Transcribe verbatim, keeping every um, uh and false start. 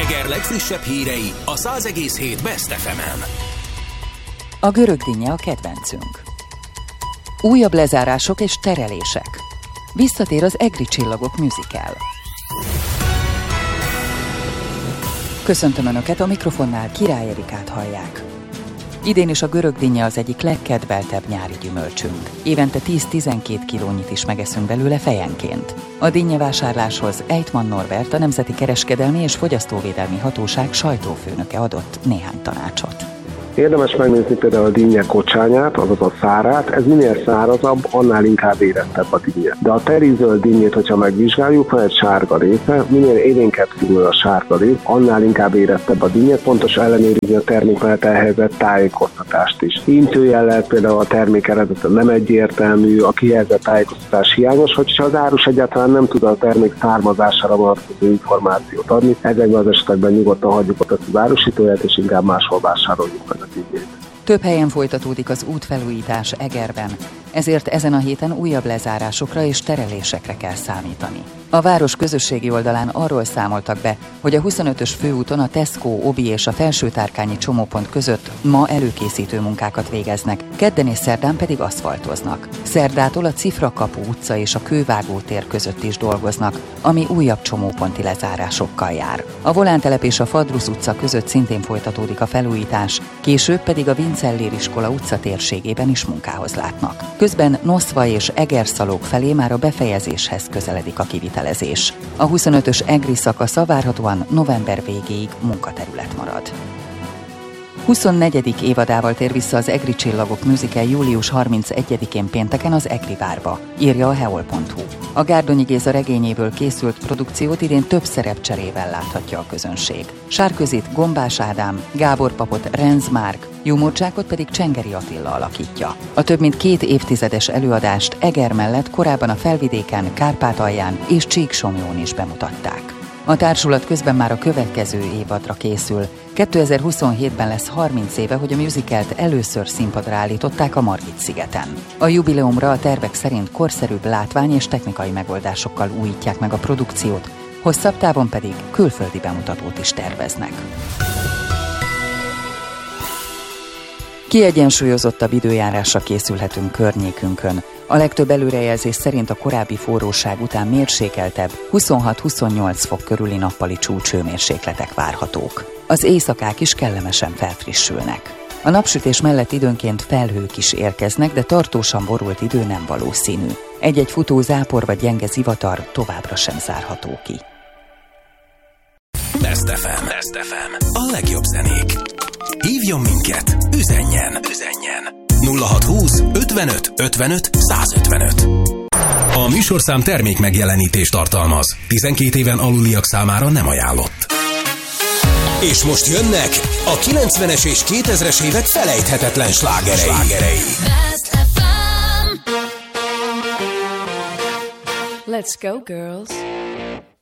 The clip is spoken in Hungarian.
Eger legfrissebb hírei a száz egész hét Best ef emen. A görög dinnye a kedvencünk. Újabb lezárások és terelések. Visszatér az Egri Csillagok musical. Köszöntöm Önöket, a mikrofonnál Király Erikát hallják. Idén is a görög dinnye az egyik legkedveltebb nyári gyümölcsünk. Évente tíz-tizenkét kilónyit is megeszünk belőle fejenként. A dinnyevásárláshoz Ejtman Norbert, a Nemzeti Kereskedelmi és Fogyasztóvédelmi Hatóság sajtófőnöke adott néhány tanácsot. Érdemes megnézni például a dinnye kocsányát, azaz a szárát. Ez minél szárazabb, annál inkább érettebb a dinnye. De a terizöld dinnyét, hogyha megvizsgáljuk, van egy sárga része, minél élénkebb színű a sárga rész, annál inkább érettebb a dinnye, pontos ellenőrizni a termék mellett elhelyezett tájékoztatást is. Intőjellel például a termék eredete nem egyértelmű, a kijelzett tájékoztatás hiányos, hogyha az árus egyáltalán nem tud a termék származására vonatkozó információt adni, ezekben az esetekben nyugodtan hagyjuk ott az árusítóját, és inkább máshol vásároljuk meg. Több helyen folytatódik az útfelújítás Egerben, ezért ezen a héten újabb lezárásokra és terelésekre kell számítani. A város közösségi oldalán arról számoltak be, hogy a huszonötös főúton a Tesco, Obi és a Felsőtárkányi csomópont között ma előkészítő munkákat végeznek, kedden és szerdán pedig aszfaltoznak. Szerdától a Cifrakapu utca és a Kővágó tér között is dolgoznak, ami újabb csomóponti lezárásokkal jár. A Volántelep és a Fadrusz utca között szintén folytatódik a felújítás, később pedig a Vincellér iskola utca térségében is munkához látnak. Közben Noszva és Egerszalók felé már a befejezéshez közeledik a kivitelezés. A huszonötös egri szakasza várhatóan november végéig munkaterület marad. huszonnegyedik évadával tér vissza az Egri Csillagok musical július harmincegyedikén pénteken az Egri várba, írja a heol pont hu. A Gárdonyi Géza regényéből készült produkciót idén több szerepcserével láthatja a közönség. Sárközit Gombás Ádám, Gábor Papot Renz Márk, Jumurcsákot pedig Csengeri Attila alakítja. A több mint két évtizedes előadást Eger mellett korábban a Felvidéken, Kárpátalján és Csíksomlyón is bemutatták. A társulat közben már a következő évadra készül. kétezer-huszonhétben lesz harminc éve, hogy a musicalt először színpadra állították a Margit-szigeten. A jubileumra a tervek szerint korszerűbb látvány és technikai megoldásokkal újítják meg a produkciót, hosszabb távon pedig külföldi bemutatót is terveznek. Kiegyensúlyozottabb időjárásra készülhetünk környékünkön. A legtöbb előrejelzés szerint a korábbi forróság után mérsékeltebb, huszonhat-huszonnyolc fok körüli nappali csúcshőmérsékletek várhatók. Az éjszakák is kellemesen felfrissülnek. A napsütés mellett időnként felhők is érkeznek, de tartósan borult idő nem valószínű. Egy-egy futó zápor vagy gyenge zivatar továbbra sem zárható ki. Best ef em. Best ef em. A legjobb zenék. Hívjon minket, üzenjen, üzenjen. nulla hatszázhúsz ötvenöt ötvenöt százötvenöt. A műsorszám termék megjelenítést tartalmaz. tizenkét éven aluliak számára nem ajánlott. És most jönnek a kilencvenes és kétezres évek felejthetetlen slágerei. slágerei. Let's go, girls.